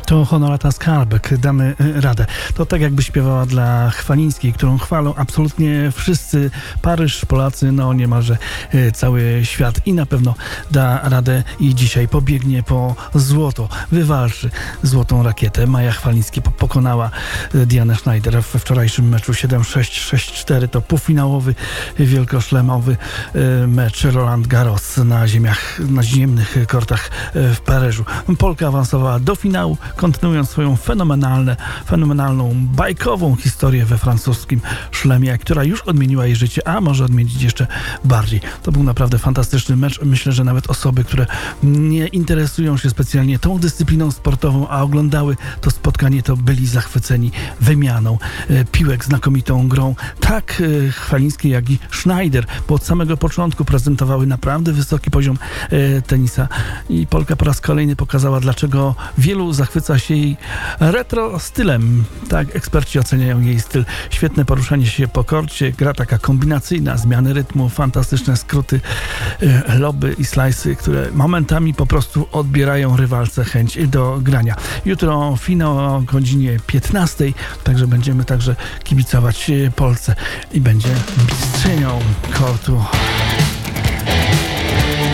To Honorata Skarbek, damy radę. To tak jakby śpiewała dla Chwalińskiej, którą chwalą absolutnie wszyscy, Paryż, Polacy, no niemalże cały świat i na pewno da radę i dzisiaj pobiegnie po złoto, wywalczy złotą rakietę. Maja Chwaliński pokonała Dianę Schneider we wczorajszym meczu 7-6, 6-4. To półfinałowy, wielkoszlemowy mecz Roland Garros na ziemnych kortach w Paryżu. Polka awansowała do finału, kontynuując swoją fenomenalną, bajkową historię we francuskim szlemie, która już odmieniła jej życie, a może odmienić jeszcze bardziej. To był naprawdę fantastyczny mecz. Myślę, że nawet osoby, które nie interesują się specjalnie tą dyscypliną sportową, a oglądały to spotkanie, to byli zachwyceni wymianą piłek, znakomitą grą. Tak Chwalińskiej, jak i Schneider, bo od samego początku prezentowały naprawdę wysoki poziom tenisa i Polka po raz kolejny pokazała, dlaczego wielu zachwyca się jej retro stylem. Tak eksperci oceniają jej styl. Świetne poruszanie się po korcie, gra taka kombinacyjna, zmiany rytmu, fantastyczne skróty, loby i slajsy, które momentami po prostu odbierają rywalce chęć do grania. Jutro finał o godzinie 15, także będziemy także kibicować Polsce i będzie mistrzynią kortu.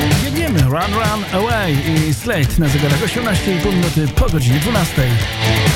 Run, Run Away i Slate na zegarach 18,5 minuty po godzinie 12.